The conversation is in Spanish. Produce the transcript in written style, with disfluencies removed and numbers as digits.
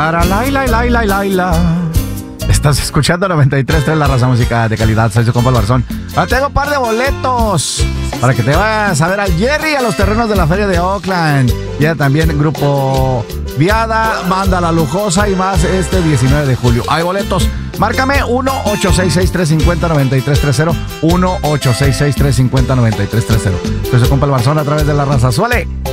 Lara, laila, laila, laila. Estás escuchando 93.3, la raza música de calidad. Soy su compa el Barzón. Ahora tengo un par de boletos para que te vayas a ver al Jerry a los terrenos de la Feria de Oakland. Ya también Grupo Viada, Banda La Lujosa y más este 19 de julio. Hay boletos. Márcame 1-866-350-9330. 1-866-350-9330. Soy su compa el Barzón a través de la raza. ¡Suele!